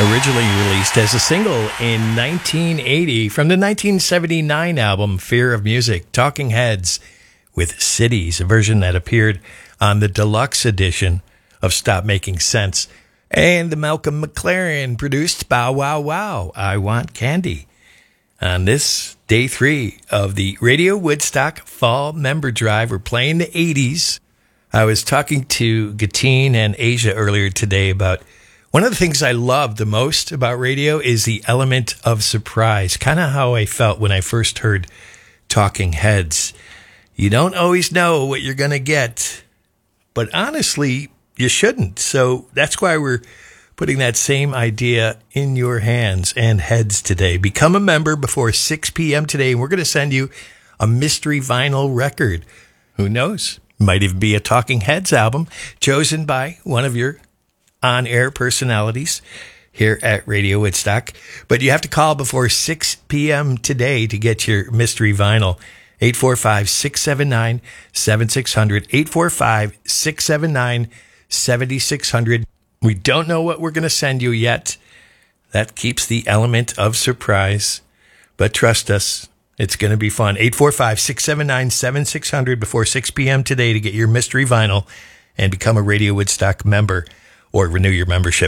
Originally released as a single in 1980 from the 1979 album Fear of Music, Talking Heads with Cities, a version that appeared on the deluxe edition of Stop Making Sense, and the Malcolm McLaren produced Bow Wow Wow, I Want Candy. On this day 3 of the Radio Woodstock Fall Member Drive, we're playing the 80s. I was talking to Gatine and Asia earlier today about one of the things I love the most about radio is the element of surprise, kind of how I felt when I first heard Talking Heads. You don't always know what you're going to get, but honestly, you shouldn't. So that's why we're putting that same idea in your hands and heads today. Become a member before 6 p.m. today, and we're going to send you a mystery vinyl record. Who knows? Might even be a Talking Heads album chosen by one of your on-air personalities here at Radio Woodstock. But you have to call before 6 p.m. today to get your mystery vinyl. 845-679-7600. 845-679-7600. We don't know what we're going to send you yet. That keeps the element of surprise. But trust us, it's going to be fun. 845-679-7600 before 6 p.m. today to get your mystery vinyl and become a Radio Woodstock member or renew your membership.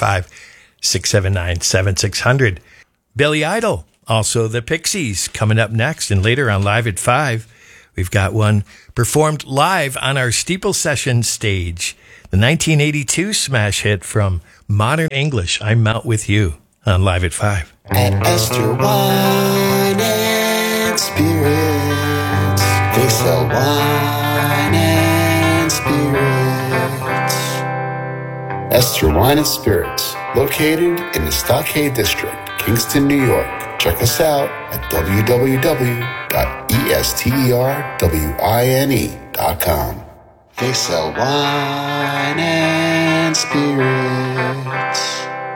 845-679-7600. Billy Idol, also the Pixies, coming up next. And later on Live at 5, we've got one performed live on our Steeple Session stage. The 1982 smash hit from Modern English, I'm Out With You, on Live at 5. At Esther Wine and Spirits, they sell wine and spirits. Esther Wine and Spirits, located in the Stockade District, Kingston, New York. Check us out at www.esterwine.com. They sell wine and spirits.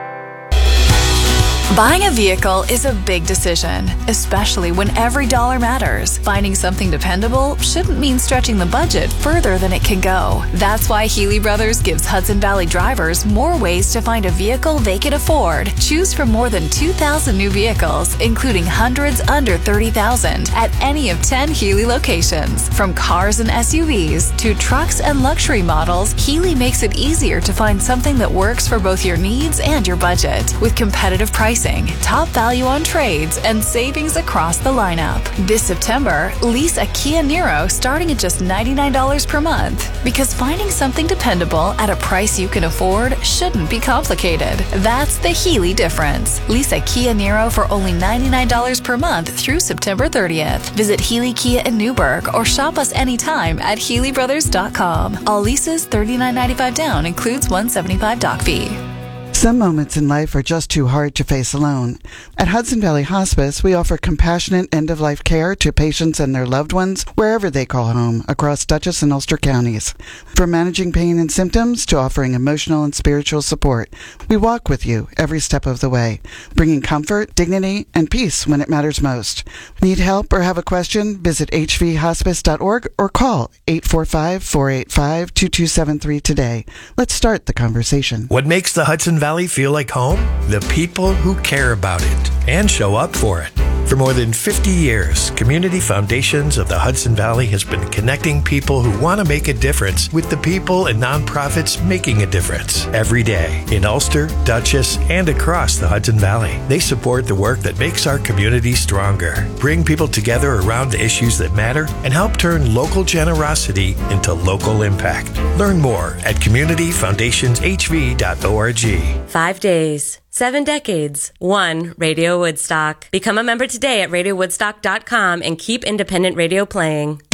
Buying a vehicle is a big decision, especially when every dollar matters. Finding something dependable shouldn't mean stretching the budget further than it can go. That's why Healy Brothers gives Hudson Valley drivers more ways to find a vehicle they can afford. Choose from more than 2,000 new vehicles, including hundreds under $30,000 at any of 10 Healy locations. From cars and SUVs to trucks and luxury models, Healy makes it easier to find something that works for both your needs and your budget. With competitive pricing, top value on trades, and savings across the lineup. This September, lease a Kia Niro starting at just $99 per month. Because finding something dependable at a price you can afford shouldn't be complicated. That's the Healy difference. Lease a Kia Niro for only $99 per month through September 30th. Visit Healy Kia in Newburgh or shop us anytime at HealyBrothers.com. All leases $39.95 down, includes $175 doc fee. Some moments in life are just too hard to face alone. At Hudson Valley Hospice, we offer compassionate end-of-life care to patients and their loved ones wherever they call home across Dutchess and Ulster counties. From managing pain and symptoms to offering emotional and spiritual support, we walk with you every step of the way, bringing comfort, dignity, and peace when it matters most. Need help or have a question? Visit hvhospice.org or call 845-485-2273 today. Let's start the conversation. What makes the Hudson Valley feel like home? The people who care about it and show up for it. For more than 50 years, Community Foundations of the Hudson Valley has been connecting people who want to make a difference with the people and nonprofits making a difference every day in Ulster, Dutchess, and across the Hudson Valley. They support the work that makes our community stronger, bring people together around the issues that matter, and help turn local generosity into local impact. Learn more at communityfoundationshv.org. 5 days. 7 decades, 1 Radio Woodstock. Become a member today at RadioWoodstock.com and keep independent radio playing.